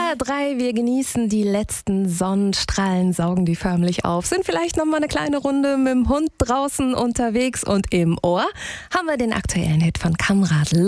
SWR3, wir genießen die letzten Sonnenstrahlen, saugen die förmlich auf, sind vielleicht noch mal eine kleine Runde mit dem Hund draußen unterwegs und im Ohr haben wir den aktuellen Hit von Kamrat.